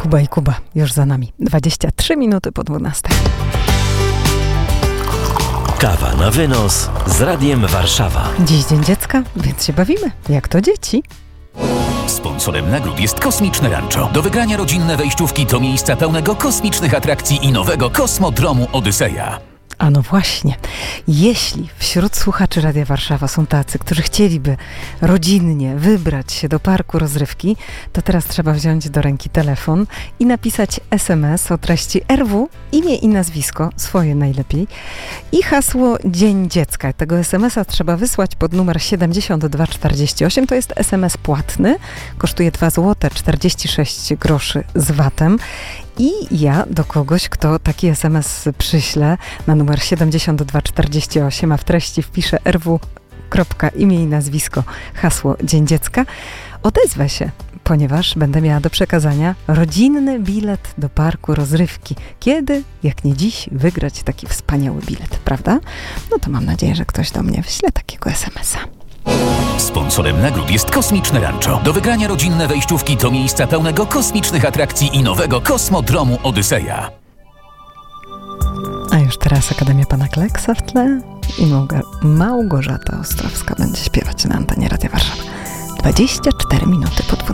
Kuba i Kuba już za nami. 23 minuty po 12. Kawa na wynos z Radiem Warszawa. Dziś Dzień Dziecka, więc się bawimy. Jak to dzieci? Sponsorem nagród jest Kosmiczne Rancho. Do wygrania rodzinne wejściówki do miejsca pełnego kosmicznych atrakcji i nowego kosmodromu Odyseja. A no właśnie, jeśli wśród słuchaczy Radia Warszawa są tacy, którzy chcieliby rodzinnie wybrać się do parku rozrywki, to teraz trzeba wziąć do ręki telefon i napisać SMS o treści RW, imię i nazwisko, swoje najlepiej, i hasło Dzień Dziecka. Tego SMS-a trzeba wysłać pod numer 7248. To jest SMS płatny, kosztuje 2 zł 46 groszy z VAT-em. I ja do kogoś, kto taki SMS przyśle na numer 7248, a w treści wpisze rw. Imię i nazwisko, hasło Dzień Dziecka, odezwę się, ponieważ będę miała do przekazania rodzinny bilet do parku rozrywki. Kiedy, jak nie dziś, wygrać taki wspaniały bilet, prawda? No to mam nadzieję, że ktoś do mnie wyśle takiego SMS-a. Sponsorem nagród jest Kosmiczne Rancho. Do wygrania rodzinne wejściówki do miejsca pełnego kosmicznych atrakcji i nowego kosmodromu Odyseja. A już teraz Akademia Pana Kleksa w tle i Małgorzata Ostrowska będzie śpiewać na antenie Radia Warszawa. 24 minuty po 12.